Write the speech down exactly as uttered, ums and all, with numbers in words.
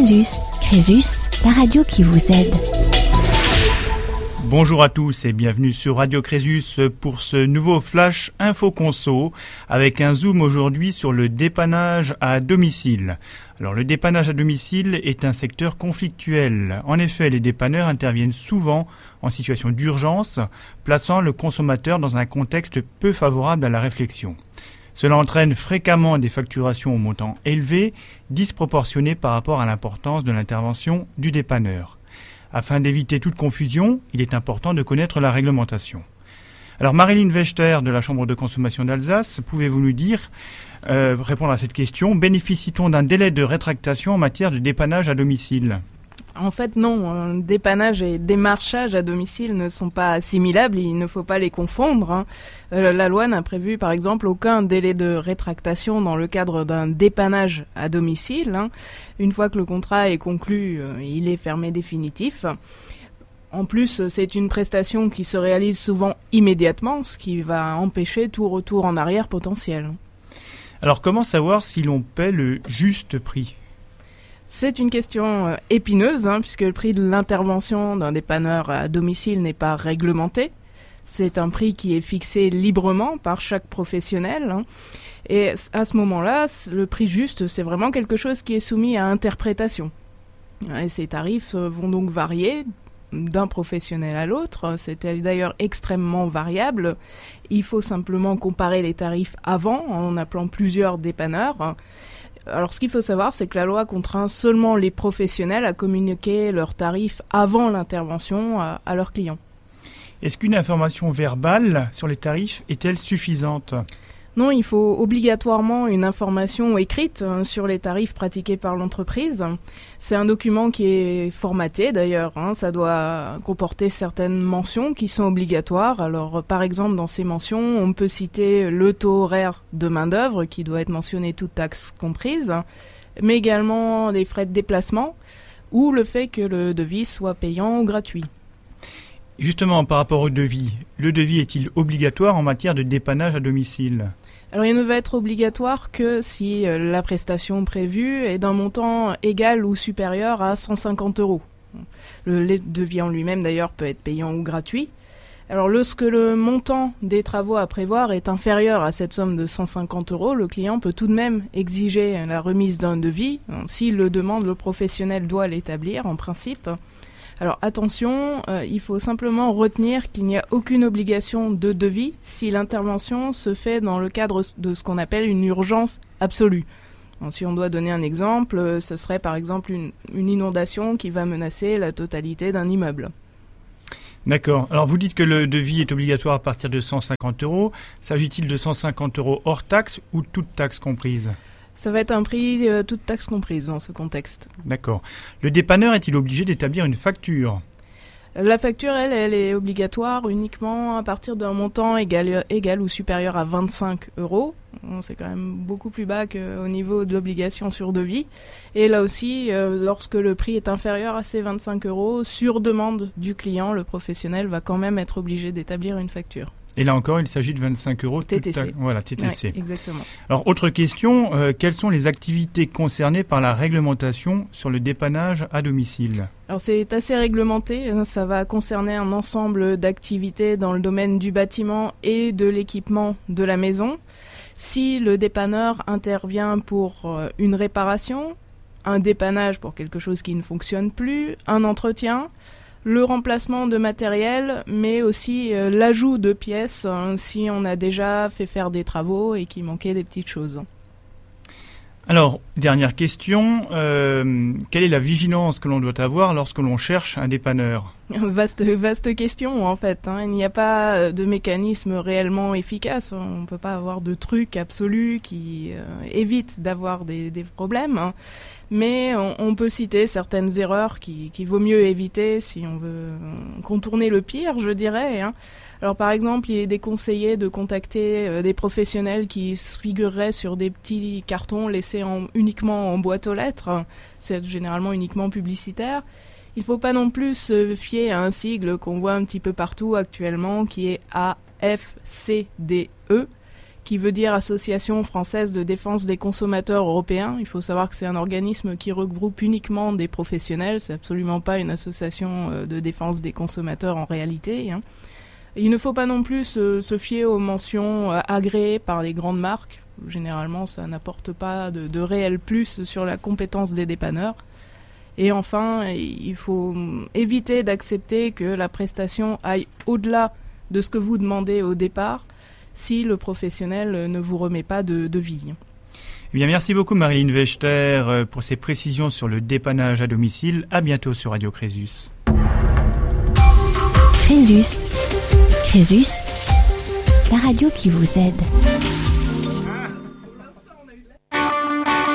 Crésus. Crésus, la radio qui vous aide. Bonjour à tous et bienvenue sur Radio Crésus pour ce nouveau Flash Info Conso avec un zoom aujourd'hui sur le dépannage à domicile. Alors le dépannage à domicile est un secteur conflictuel. En effet, les dépanneurs interviennent souvent en situation d'urgence, plaçant le consommateur dans un contexte peu favorable à la réflexion. Cela entraîne fréquemment des facturations au montant élevé, disproportionnées par rapport à l'importance de l'intervention du dépanneur. Afin d'éviter toute confusion, il est important de connaître la réglementation. Alors Marilyn Wechter de la Chambre de consommation d'Alsace, pouvez-vous nous dire, euh, répondre à cette question, bénéficie-t-on d'un délai de rétractation en matière de dépannage à domicile ? En fait, non. Dépannage et démarchage à domicile ne sont pas assimilables. Il ne faut pas les confondre. Hein. Euh, la loi n'a prévu, par exemple, aucun délai de rétractation dans le cadre d'un dépannage à domicile. Hein. Une fois que le contrat est conclu, euh, il est fermé définitif. En plus, c'est une prestation qui se réalise souvent immédiatement, ce qui va empêcher tout retour en arrière potentiel. Alors, comment savoir si l'on paie le juste prix ? C'est une question euh, épineuse, hein, puisque le prix de l'intervention d'un dépanneur à domicile n'est pas réglementé. C'est un prix qui est fixé librement par chaque professionnel. Hein, et à ce moment-là, le prix juste, c'est vraiment quelque chose qui est soumis à interprétation. Et ces tarifs vont donc varier d'un professionnel à l'autre. C'est d'ailleurs extrêmement variable. Il faut simplement comparer les tarifs avant, en appelant plusieurs dépanneurs. Alors, ce qu'il faut savoir, c'est que la loi contraint seulement les professionnels à communiquer leurs tarifs avant l'intervention à, à leurs clients. Est-ce qu'une information verbale sur les tarifs est-elle suffisante ? Non, il faut obligatoirement une information écrite sur les tarifs pratiqués par l'entreprise. C'est un document qui est formaté d'ailleurs, hein, ça doit comporter certaines mentions qui sont obligatoires. Alors par exemple dans ces mentions, on peut citer le taux horaire de main-d'œuvre qui doit être mentionné toutes taxes comprises, mais également les frais de déplacement ou le fait que le devis soit payant ou gratuit. Justement, par rapport au devis, le devis est-il obligatoire en matière de dépannage à domicile ? Alors il ne va être obligatoire que si euh, la prestation prévue est d'un montant égal ou supérieur à cent cinquante euros. Le devis en lui-même d'ailleurs peut être payant ou gratuit. Alors lorsque le montant des travaux à prévoir est inférieur à cette somme de cent cinquante euros, le client peut tout de même exiger la remise d'un devis. S'il le demande, le professionnel doit l'établir en principe. Alors attention, euh, il faut simplement retenir qu'il n'y a aucune obligation de devis si l'intervention se fait dans le cadre de ce qu'on appelle une urgence absolue. Donc, si on doit donner un exemple, euh, ce serait par exemple une, une inondation qui va menacer la totalité d'un immeuble. D'accord. Alors vous dites que le devis est obligatoire à partir de cent cinquante euros. S'agit-il de cent cinquante euros hors taxe ou toute taxe comprise ? Ça va être un prix, euh, toute taxe comprise dans ce contexte. D'accord. Le dépanneur est-il obligé d'établir une facture ? La facture, elle, elle est obligatoire uniquement à partir d'un montant égal, égal ou supérieur à vingt-cinq euros. Bon, c'est quand même beaucoup plus bas qu'au niveau de l'obligation sur devis. Et là aussi, euh, lorsque le prix est inférieur à ces vingt-cinq euros, sur demande du client, le professionnel va quand même être obligé d'établir une facture. Et là encore, il s'agit de vingt-cinq euros. T T C. Ta... Voilà, T T C. Ouais, exactement. Alors, autre question, euh, quelles sont les activités concernées par la réglementation sur le dépannage à domicile ? Alors, c'est assez réglementé. Ça va concerner un ensemble d'activités dans le domaine du bâtiment et de l'équipement de la maison. Si le dépanneur intervient pour euh, une réparation, un dépannage pour quelque chose qui ne fonctionne plus, un entretien, le remplacement de matériel, mais aussi euh, l'ajout de pièces hein, si on a déjà fait faire des travaux et qu'il manquait des petites choses. Alors, dernière question, euh, quelle est la vigilance que l'on doit avoir lorsque l'on cherche un dépanneur ? Vaste, vaste question en fait. Hein. Il n'y a pas de mécanisme réellement efficace. On ne peut pas avoir de truc absolu qui euh, évite d'avoir des, des problèmes. Hein. Mais on, on peut citer certaines erreurs qui, qui vaut mieux éviter si on veut contourner le pire, je dirais. Hein. Alors par exemple, il est déconseillé de contacter euh, des professionnels qui se figureraient sur des petits cartons laissés en, uniquement en boîte aux lettres. C'est généralement uniquement publicitaire. Il ne faut pas non plus se fier à un sigle qu'on voit un petit peu partout actuellement qui est A F C D E, qui veut dire Association française de défense des consommateurs européens. Il faut savoir que c'est un organisme qui regroupe uniquement des professionnels, c'est absolument pas une association de défense des consommateurs en réalité. Hein. Il ne faut pas non plus se, se fier aux mentions agréées par les grandes marques. Généralement, ça n'apporte pas de, de réel plus sur la compétence des dépanneurs. Et enfin, il faut éviter d'accepter que la prestation aille au-delà de ce que vous demandez au départ, si le professionnel ne vous remet pas de, de vie. Eh bien, merci beaucoup Marilyn Wechter pour ces précisions sur le dépannage à domicile. À bientôt sur Radio Crésus. Crésus, Crésus, la radio qui vous aide.